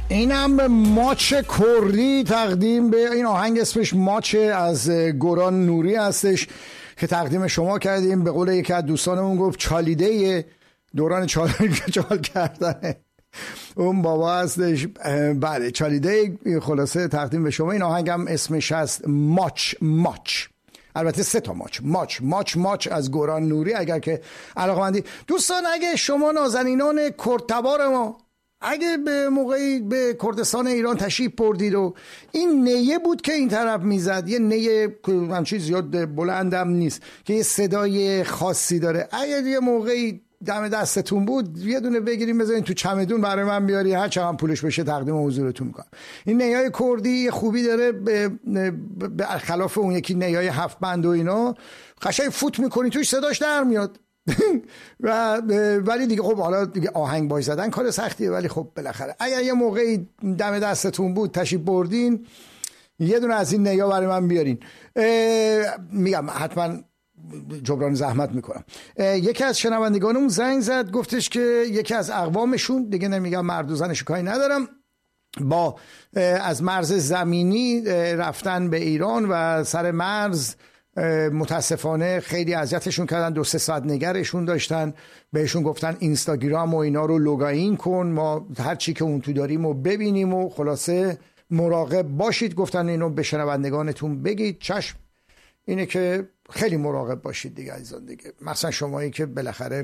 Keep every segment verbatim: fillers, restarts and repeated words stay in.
اینم ماچ کردی تقدیم به این آهنگ، اسمش ماچ، از گوران نوری هستش که تقدیم شما کردیم. به قول یکی از دوستانمون گفت چالیده دوران چال چال کردن اون بابا هستش. بله چالیده، خلاصه تقدیم به شما. این آهنگم اسمش هست ماچ ماچ، البته سه تا ماچ ماچ ماچ ماچ از گوران نوری. اگر که علاقه‌مندی دوستان، اگه شما نازنینان کردتبار ما اگه به موقعی به کردستان ایران تشریف بردید و این نیه بود که این طرف میزد، یه نیه همچین زیاد بلندم نیست که یه صدای خاصی داره، اگه یه موقعی دم دستتون بود یه دونه بگیریم بذارین تو چمدون برای من بیاری، هر چقدر پولش بشه تقدیم حضورتون میکنم. این نیای کردی خوبی داره، به خلاف اون یکی نیای هفت بند و اینا قشنگ فوت میکنی توش صداش در میاد و ولی دیگه خب حالا دیگه آهنگ باش زدن کار سختیه، ولی خب بالاخره اگر یه موقعی دم دستتون بود تشریف بردین یه دونه از این نیا برای من بیارین، میگم حتما جبران زحمت میکنم. یکی از شنوندگانمون زنگ زد گفتش که یکی از اقوامشون، دیگه نمیگم مرد و زنش کاری ندارم، با از مرز زمینی رفتن به ایران و سر مرز متاسفانه خیلی اذیتشون کردن، دو سه ساعت نگرشون داشتن، بهشون گفتن اینستاگرام و اینا رو لوگاین کن، ما هر چی که اون تو داریم و ببینیم و خلاصه مراقب باشید. گفتن اینو به شنوندگانتون بگید. چشم، اینه که خیلی مراقب باشید دیگه عزیزان دیگه، مثلا شمایی که بالاخره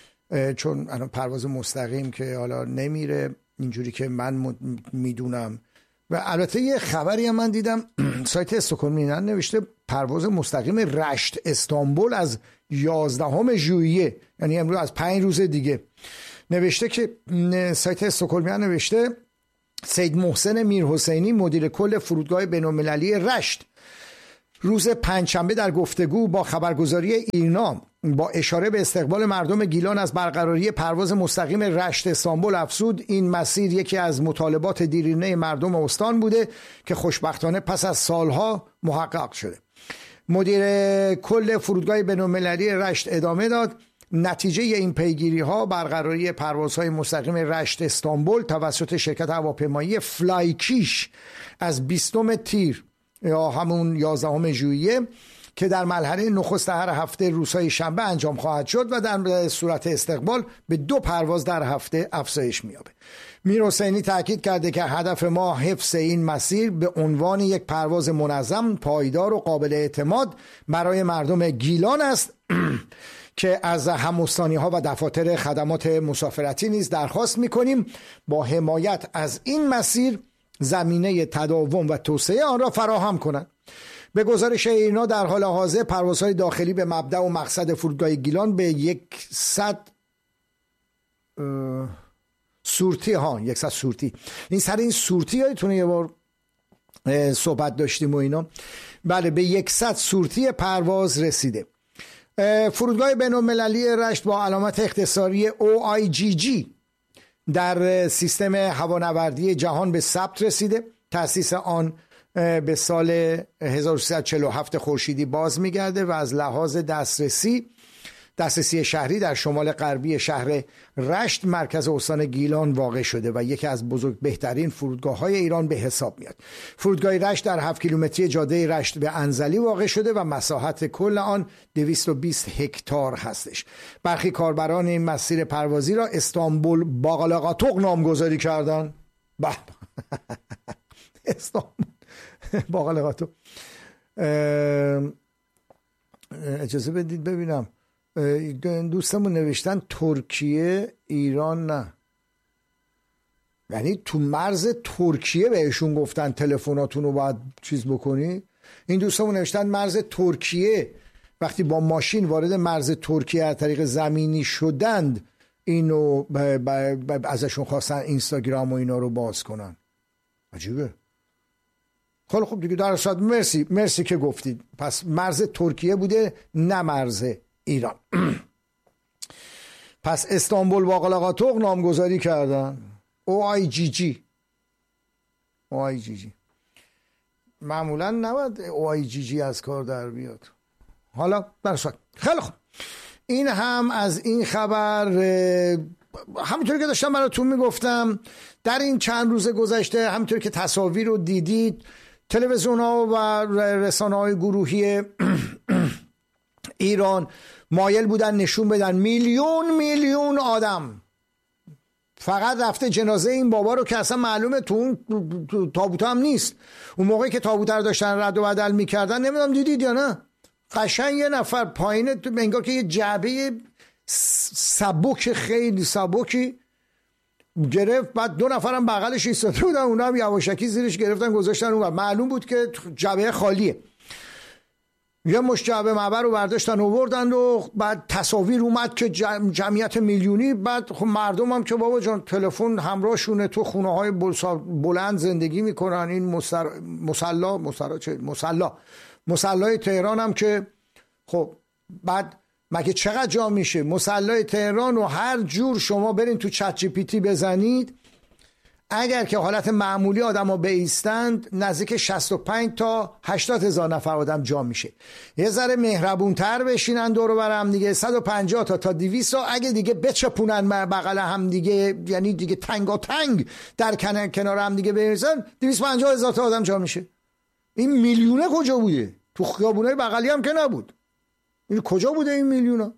چون الان پرواز مستقیم که حالا نمیره اینجوری که من میدونم. و البته یه خبری هم من دیدم سایت استکهلم مینن نوشته پرواز مستقیم رشت استانبول از یازدهم ژوئیه، یعنی امروز از پنج روز دیگه، نوشته که سایت استکهلم مینن نوشته سید محسن میرحسینی مدیر کل فرودگاه بین‌المللی رشت روز پنجشنبه در گفتگو با خبرگزاری ایرنا با اشاره به استقبال مردم گیلان از برقراری پرواز مستقیم رشت استانبول افزود این مسیر یکی از مطالبات دیرینه مردم استان بوده که خوشبختانه پس از سالها محقق شده. مدیر کل فرودگاه بین‌المللی رشت ادامه داد نتیجه این پیگیری ها برقراری پروازهای مستقیم رشت استانبول توسط شرکت هواپیمایی فلایکیش از بیستم تیر یا همون یازدهم ژوئیه که در مرحله نخست هر هفته روزهای شنبه انجام خواهد شد و در صورت استقبال به دو پرواز در هفته افزایش می‌یابد. میرحسینی تاکید کرده که هدف ما حفظ این مسیر به عنوان یک پرواز منظم، پایدار و قابل اعتماد برای مردم گیلان است که از هم‌استانی‌ها و دفاتر خدمات مسافرتی نیز درخواست می‌کنیم با حمایت از این مسیر زمینه تداوم و توسعه آن را فراهم کنند. به گزارش ایرنا در حال حاضر پروازهای داخلی به مبدأ و مقصد فرودگاه گیلان به صد سورتی ها صد سورتی این سر این سورتی یادتونه یه بار صحبت داشتیم و اینا، بله به صد سورتی پرواز رسیده. فرودگاه بین‌المللی رشت با علامت اختصاری او آی جی جی در سیستم هوانوردی جهان به ثبت رسیده. تأسیس آن به سال هزار و سیصد و چهل و هفت خورشیدی باز میگرده و از لحاظ دسترسی دسترسی شهری در شمال غربی شهر رشت مرکز استان گیلان واقع شده و یکی از بزرگ بهترین فرودگاه‌های ایران به حساب میاد. فرودگاه رشت در هفت کیلومتری جاده رشت به انزلی واقع شده و مساحت کل آن دویست و بیست هکتار هستش. برخی کاربران این مسیر پروازی را استانبول باقلاقاتوق نامگذاری کردند. به استانبول باقلاقاتوق. اجازه بدید ببینم، دوستمون نوشتن ترکیه ایران نه، یعنی تو مرز ترکیه بهشون گفتن تلفناتون رو باید چیز بکنی. این دوستمون نوشتن مرز ترکیه، وقتی با ماشین وارد مرز ترکیه از طریق زمینی شدند اینو ب... ب... ب... ازشون خواستن اینستاگرام و اینا رو باز کنن. عجیبه. خیلی خب دیگه در اصل مرسی مرسی که گفتید. پس مرز ترکیه بوده نه مرز ایران. پس استانبول باقلاقاتوق نامگذاری کردن او آی جی جی. او آی جی جی معمولا نباید او آی جی جی از کار در بیاد. حالا برسات خیلی خوب، این هم از این خبر. همونطوری که داشتم براتون میگفتم در این چند روز گذشته، همونطوری که تصاویر رو دیدید، تلویزیون ها و رسانه های گروهی ایران مایل بودن نشون بدن میلیون میلیون آدم فقط رفته جنازه این بابا رو که اصلا معلومه تو اون تابوت هم نیست. اون موقعی که تابوت رو داشتن رد و بدل میکردن، نمیدونم دیدید یا نه، قشنگ یه نفر پایین انگار که یه جعبه سبک خیلی سبکی گرفت، بعد دو نفرم بغلش ایستاده بودن، اونا هم یواشکی زیرش گرفتن گذاشتن اون، معلوم بود که جعبه خالیه. یه مش جعبه معبر رو برداشتن آوردن و بعد تصاویر اومد که جمعیت میلیونی. بعد خب مردم هم که بابا جان تلفن همراهشونه، تو خونه های بلند زندگی میکنن، این مصلا مصلا مصلا مصلای تهران هم که خب بعد مگه چقدر جا میشه مصلای تهران و هر جور شما برین تو چت جی پی تی بزنید، اگر که حالت معمولی آدم ها بایستند نزدیک شصت و پنج تا هشتاد هزار نفر آدم جا میشه. یه ذره مهربون تر بشینن دور و بر هم دیگه، صد و پنجاه تا تا دویست تا اگه دیگه بچپونن بغل هم دیگه، یعنی دیگه تنگا تنگ در کنار هم دیگه بریزن، دویست و پنجاه هزار تا آدم جا میشه. این میلیونه کجا بوده؟ تو خیابونای بغلی هم که نبود. این کجا بوده این میلیونا؟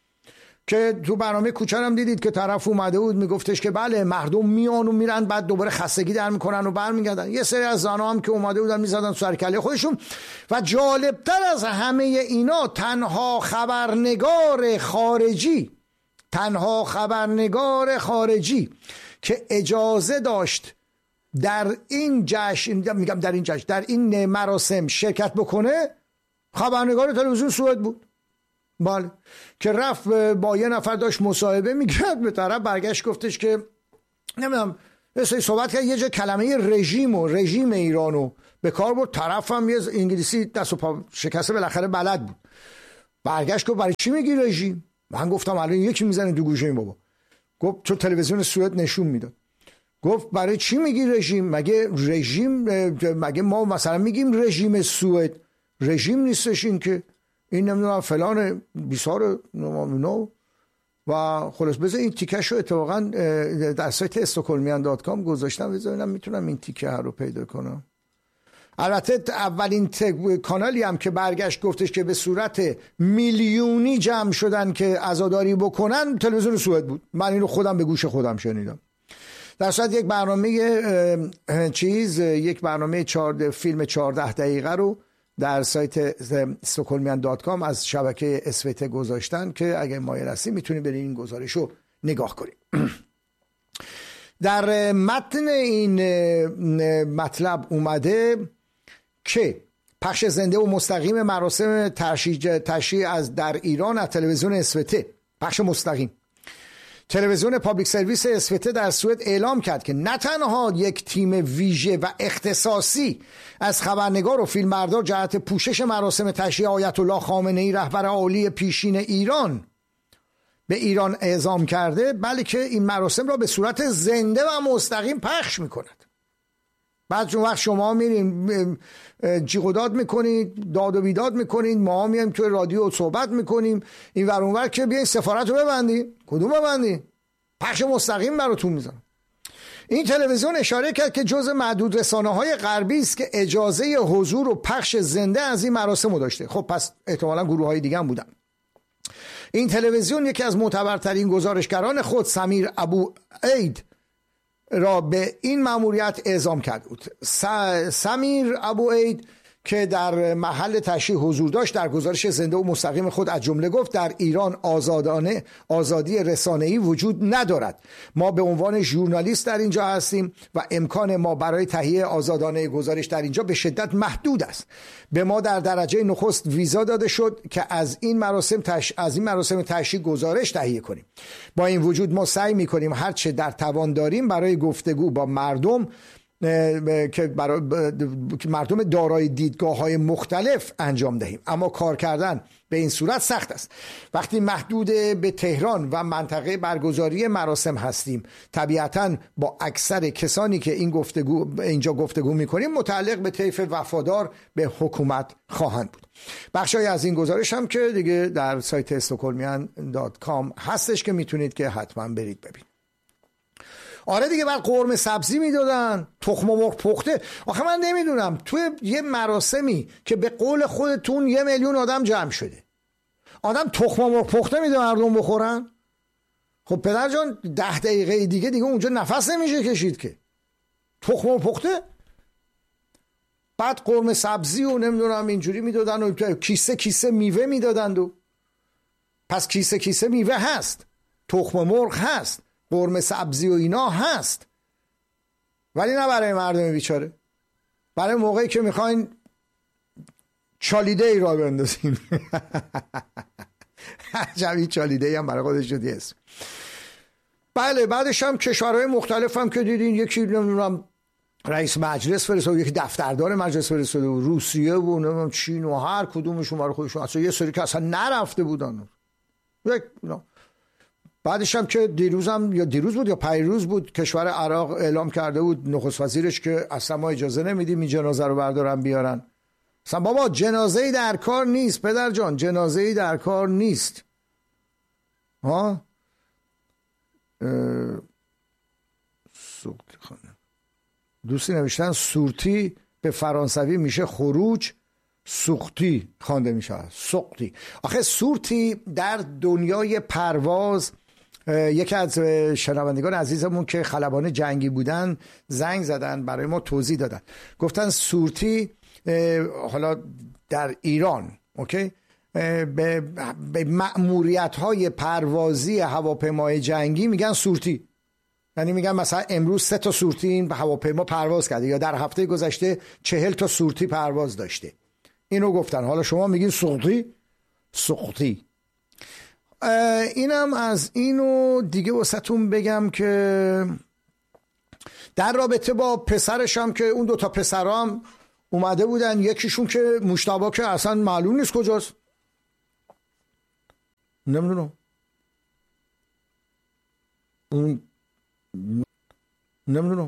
که تو برنامه کوچرم دیدید که طرف اومده بود میگفتش که بله مردم میان و میرن، بعد دوباره خستگی در میکنن و برمیگردن. یه سری از زنها هم که اومده بودن میزدن سر کله خودشون. و جالبتر از همه اینا، تنها خبرنگار خارجی تنها خبرنگار خارجی که اجازه داشت در این جشن، میگم در این جشن، در این مراسم شرکت بکنه، خبرنگار تلویزیون سوئد بود. بله، که رفت با یه نفر داشت مصاحبه میکرد، به طرف برگشت گفتش که نمیدونم مثلا صحبت کرد، یه جا کلمه رژیم و رژیم ایرانو به کار برد، طرف هم یه انگلیسی دست و پا شکسته بالاخره بلد بود. برگشت گفت برای چی میگی رژیم؟ من گفتم الان یکی میزنه دو گوشه این بابا. گفت چون تلویزیون سوئد نشون میداد. گفت برای چی میگی رژیم؟ مگه رژیم مگه ما مثلا میگیم رژیم سوئد رژیم نیستش این که این نمیدونم فلان بیسار نو. و خلاص بذار این تیکش رو اتفاقا در سایت استکهلمیان دات کام گذاشتم، بذارینم میتونم این تیکه رو پیدا کنم. البته اولین کانالی هم که برگشت گفتش که به صورت میلیونی جمع شدن که عزاداری بکنن تلویزیون سوئد بود. من این رو خودم به گوش خودم شنیدم. در صورت یک برنامه چیز یک برنامه چهارده فیلم چهارده دقیقه رو در سایت استکهلمیان دات کام از شبکه اس وی تی گذاشتن که اگه مایل هستی میتونید برید این گزارش رو نگاه کنید. در متن این مطلب اومده که پخش زنده و مستقیم مراسم تشییع از در ایران از تلویزیون اس وی تی، پخش مستقیم. تلویزیون پابلیک سرویس اس وی تی در سوئد اعلام کرد که نه تنها یک تیم ویژه و اختصاصی از خبرنگار و فیلمبردار جهت پوشش مراسم تشییع آیت الله خامنه ای رهبر عالی پیشین ایران به ایران اعزام کرده، بلکه این مراسم را به صورت زنده و مستقیم پخش میکند. بعد اون وقت شما میرین جیغ و داد میکنید، داد و بیداد میکنید، ما میایم توی رادیو صحبت میکنیم این ور اون ور که بیاین سفارت رو ببندید. کدوم ببندید؟ پخش مستقیم براتون میذارم. این تلویزیون اشاره کرد که جز معدود رسانه‌های غربی است که اجازه حضور و پخش زنده از این مراسم رو داشته. خب پس احتمالاً گروه‌های دیگه هم بودن. این تلویزیون یکی از معتبرترین گزارشگران خود سمیر ابو عید را به این مأموریت اعزام کرده بود. سمیر ابو عید که در محل تشییع حضور داشت در گزارش زنده و مستقیم خود از جمله گفت در ایران آزادانه آزادی رسانه‌ای وجود ندارد. ما به عنوان ژورنالیست در اینجا هستیم و امکان ما برای تهیه آزادانه گزارش در اینجا به شدت محدود است. به ما در درجه نخست ویزا داده شد که از این مراسم تش... از این مراسم تشییع گزارش تهیه کنیم. با این وجود ما سعی می‌کنیم هر چه در توان داریم برای گفتگو با مردم که برای مردم دارای دیدگاه‌های مختلف انجام دهیم، اما کار کردن به این صورت سخت است. وقتی محدود به تهران و منطقه برگزاری مراسم هستیم، طبیعتاً با اکثر کسانی که این گفتگو اینجا گفتگو می‌کنیم متعلق به طیف وفادار به حکومت خواهند بود. بخشای از این گزارش هم که دیگه در سایت استکهلمیان دات کام هستش که میتونید که حتما برید ببینید. آره دیگه، بعد قرمه سبزی میدادن، تخم مرغ پخته. آخه من نمیدونم توی یه مراسمی که به قول خودتون یه میلیون آدم جمع شده، آدم تخم مرغ پخته میده مردم بخورن؟ خب پدر جان ده دقیقه دیگه دیگه اونجا نفس نمیشه کشید که. تخم مرغ پخته، بعد قرمه سبزی و نمیدونم اینجوری میدادن و کیسه کیسه میوه میدادند. و پس کیسه کیسه میوه هست، تخم مرغ هست، قرمه سبزی و اینا هست، ولی نه برای مردم بیچاره، برای موقعی که میخواین چالیده ای را بندازین. جمعی چالیده ای هم برای خودش شدی اسم. بله، بعدش هم کشورهای مختلف هم که دیدین، یکی نمیدونم رئیس مجلس فرستاد، یکی دفتردار مجلس فرستاد، و روسیه و نمیدونم چین و هر کدومشون برای خودشون، اصلا یه سری که اصلا نرفته بودن. یک بعدش هم که دیروز هم یا دیروز بود یا پیروز بود، کشور عراق اعلام کرده بود نخست وزیرش که اصلا ما اجازه نمیدیم این جنازه رو بردارن بیارن. اصلا بابا جنازه‌ای در کار نیست پدر جان، جنازه‌ای در کار نیست. ها سوختی خانم دوستی نوشتن سورتی به فرانسوی میشه خروج، سوختی خوانده میشه سوختی. آخه سورتی در دنیای پرواز، یکی از شنوندگان عزیزمون که خلبان جنگی بودن زنگ زدن برای ما توضیح دادن، گفتن سورتی حالا در ایران اوکی به, به مأموریت های پروازی هواپیمای جنگی میگن سورتی. یعنی میگن مثلا امروز سه تا سورتی این هواپیما پرواز کرده، یا در هفته گذشته چهل تا سورتی پرواز داشته. اینو گفتن. حالا شما میگین سورتی سورتی. اینم از اینو دیگه واسهتون بگم که در رابطه با پسرش هم که اون دوتا پسرام اومده بودن، یکیشون که مشتبه که اصلا معلوم نیست کجاست، نمیدونم اون نمیدونم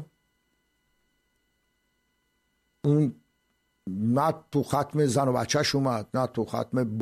اون نه تو ختم زن و بچهش اومد، نه تو ختم